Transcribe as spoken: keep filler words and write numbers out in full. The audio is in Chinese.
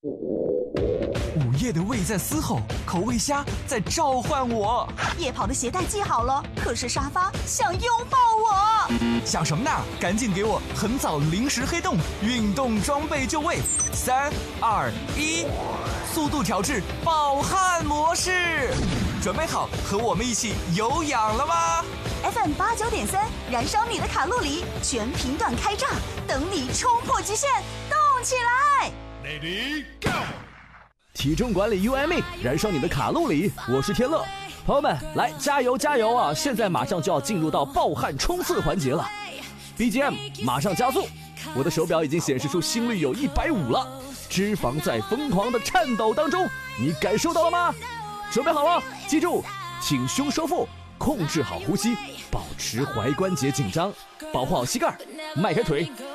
午夜的胃在嘶吼，口味虾在召唤我。 夜跑的鞋带系好了，可是沙发想拥抱我。 想什么呢？赶紧给我很早零食黑洞，运动装备就位。三二一，速度调至暴汗模式。准备好和我们一起有氧了吗 ？F M 八九点三，燃烧你的卡路里，全频段开炸，等你冲破极限，动起来 ！Ready go！ 体重管理 U M E， 燃烧你的卡路里。我是天乐，朋友们来加油加油啊！现在马上就要进入到暴汗冲刺环节了 ，B G M 马上加速，我的手表已经显示出心率有一百五了，脂肪在疯狂的颤抖当中，你感受到了吗？准备好了，记住，挺胸收腹，控制好呼吸，保持踝关节紧张，保护好膝盖，迈开腿，